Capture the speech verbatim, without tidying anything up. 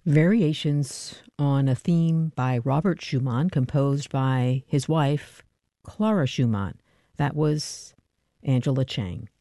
Variations on a theme by Robert Schumann, composed by his wife, Clara Schumann. That was Angela Chang.